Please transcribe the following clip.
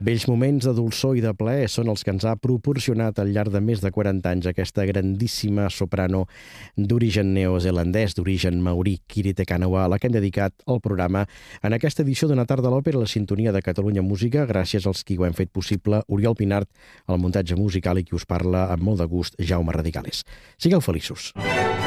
Vells moments de dolçor i de plaer són els que ens ha proporcionat al llarg de més de 40 anys aquesta grandíssima soprano d'origen neozelandès, d'origen maorí, Kirite Kanawa, a la que hem dedicat el programa en aquesta edició d'Una tarda a l'òpera a la sintonia de Catalunya Música, gràcies als qui ho hem fet possible, Oriol Pinart, al muntatge musical, i qui us parla amb molt de gust, Jaume Radigales. Sigueu feliços.